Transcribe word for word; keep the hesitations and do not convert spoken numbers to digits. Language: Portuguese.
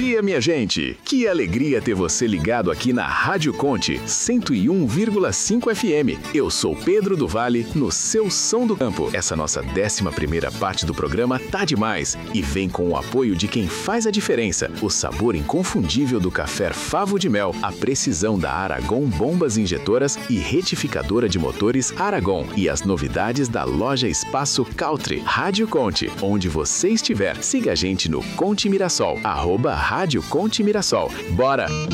dia, minha gente! Que alegria ter você ligado aqui na Rádio Conte cento e um vírgula cinco F M. Eu sou Pedro do Vale, no seu Som do Campo. Essa nossa décima primeira parte do programa tá demais e vem com o apoio de quem faz a diferença. O sabor inconfundível do café Favo de Mel, a precisão da Aragon Bombas Injetoras e retificadora de motores Aragon e as novidades da loja Espaço Caltri. Rádio Conte, onde você estiver, siga a gente no Conte Mirassol, arroba Rádio Conte Mirassol. Bora!